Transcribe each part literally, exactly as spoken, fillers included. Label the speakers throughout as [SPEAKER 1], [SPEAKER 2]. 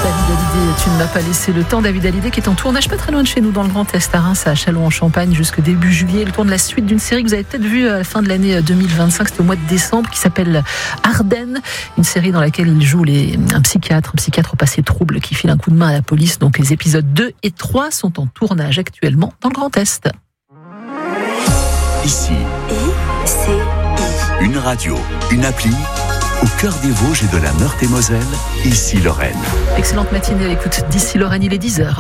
[SPEAKER 1] David Hallyday, tu ne m'as pas laissé le temps. David Hallyday qui est en tournage pas très loin de chez nous dans le Grand Est, à Reims, à Châlons-en-Champagne jusque début juillet. Le tour de la suite d'une série que vous avez peut-être vue à la fin de l'année deux mille vingt-cinq, c'était au mois de décembre, qui s'appelle Ardennes. Une série dans laquelle il joue les, un psychiatre, un psychiatre au passé trouble qui file un coup de main à la police. Donc les épisodes deux et trois sont en tournage actuellement dans le Grand Est.
[SPEAKER 2] Ici,
[SPEAKER 3] I, C, I.
[SPEAKER 2] Une radio, une appli, au cœur des Vosges et de la Meurthe-et-Moselle, ici Lorraine.
[SPEAKER 1] Excellente matinée à l'écoute d'Ici Lorraine, il est dix heures.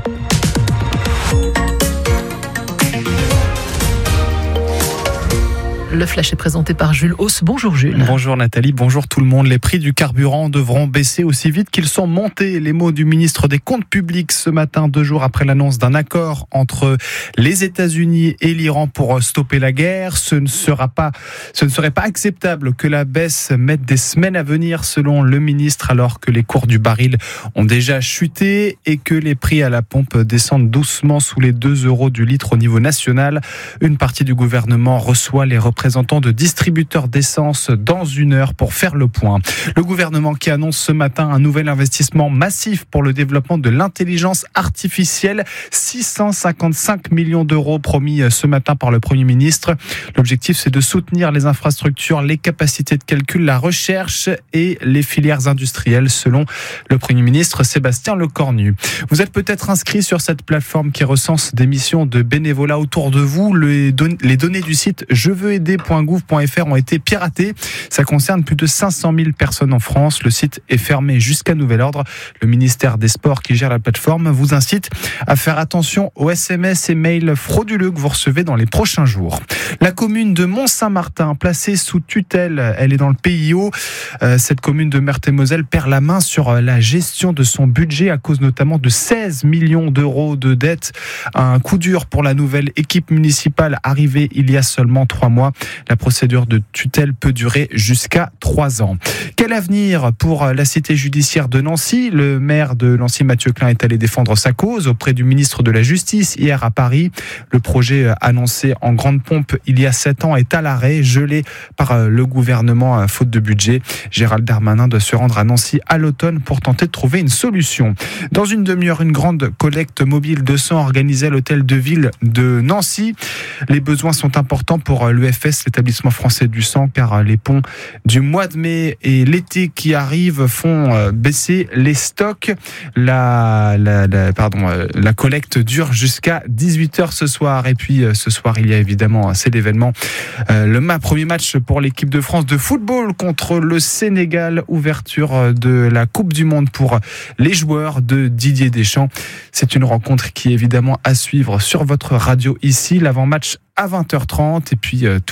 [SPEAKER 1] Le flash est présenté par Jules Hauss. Bonjour Jules.
[SPEAKER 4] Bonjour Nathalie, bonjour tout le monde. Les prix du carburant devront baisser aussi vite qu'ils sont montés. Les mots du ministre des Comptes publics ce matin, deux jours après l'annonce d'un accord entre les États-Unis et l'Iran pour stopper la guerre. Ce ne sera pas, ce ne serait pas acceptable que la baisse mette des semaines à venir, selon le ministre, alors que les cours du baril ont déjà chuté et que les prix à la pompe descendent doucement sous les deux euros du litre au niveau national. Une partie du gouvernement reçoit les représentants de distributeurs d'essence dans une heure pour faire le point. Le gouvernement qui annonce ce matin un nouvel investissement massif pour le développement de l'intelligence artificielle, six cent cinquante-cinq millions d'euros promis ce matin par le Premier ministre. L'objectif, c'est de soutenir les infrastructures, les capacités de calcul, la recherche et les filières industrielles, selon le Premier ministre Sébastien Lecornu. Vous êtes peut-être inscrit sur cette plateforme qui recense des missions de bénévolat autour de vous. Les, don- les données du site je veux aider point gouv point f r ont été piratées. Ça concerne plus de cinq cent mille personnes en France. Le site est fermé jusqu'à nouvel ordre. Le ministère des Sports qui gère la plateforme vous incite à faire attention aux S M S et mails frauduleux que vous recevez dans les prochains jours. La commune de Mont-Saint-Martin, placée sous tutelle, elle est dans le P I O. Euh, cette commune de Meurthe-et-Moselle perd la main sur la gestion de son budget à cause notamment de seize millions d'euros de dettes. Un coup dur pour la nouvelle équipe municipale arrivée il y a seulement trois mois. La procédure de tutelle peut durer jusqu'à trois ans. Quel avenir pour la cité judiciaire de Nancy ? Le maire de Nancy, Mathieu Klein, est allé défendre sa cause auprès du ministre de la Justice hier à Paris. Le projet annoncé en grande pompe il y a sept ans est à l'arrêt, gelé par le gouvernement faute de budget. Gérald Darmanin doit se rendre à Nancy à l'automne pour tenter de trouver une solution. Dans une demi-heure, une grande collecte mobile de sang organisée à l'hôtel de ville de Nancy. Les besoins sont importants pour l'U F S, l'établissement français du sang, car les ponts du mois de mai et l'été qui arrivent font baisser les stocks. La, la, la, pardon, la collecte dure jusqu'à dix-huit heures ce soir. Et puis ce soir, il y a évidemment, c'est l'événement, le premier match pour l'équipe de France de football contre le Sénégal. Ouverture de la Coupe du Monde pour les joueurs de Didier Deschamps. C'est une rencontre qui est évidemment à suivre sur votre radio ici. L'avant-match à vingt heures trente et puis tout